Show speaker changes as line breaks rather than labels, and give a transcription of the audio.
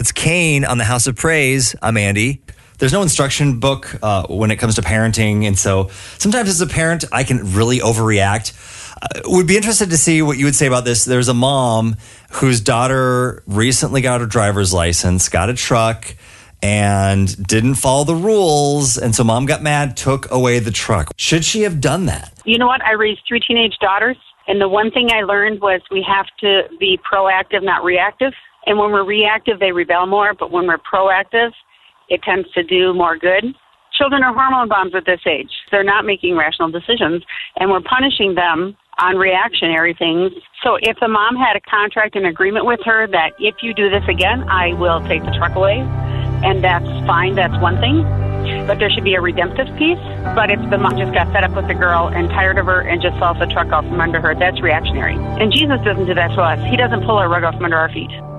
It's Kane on the House of Praise. I'm Andy. There's no instruction book when it comes to parenting, and so sometimes as a parent, I can really overreact. Would be interested to see what you would say about this. There's a mom whose daughter recently got her driver's license, got a truck, and didn't follow the rules, and so mom got mad, took away the truck. Should she have done that?
You know what? I raised 3 teenage daughters, and the one thing I learned was we have to be proactive, not reactive. And when we're reactive, they rebel more, but when we're proactive, it tends to do more good. Children are hormone bombs at this age. They're not making rational decisions, and we're punishing them on reactionary things. So if the mom had a contract and agreement with her that if you do this again, I will take the truck away, and that's fine, that's one thing. But there should be a redemptive piece. But if the mom just got fed up with the girl and tired of her and just solves the truck off from under her, that's reactionary. And Jesus doesn't do that to us. He doesn't pull our rug off from under our feet.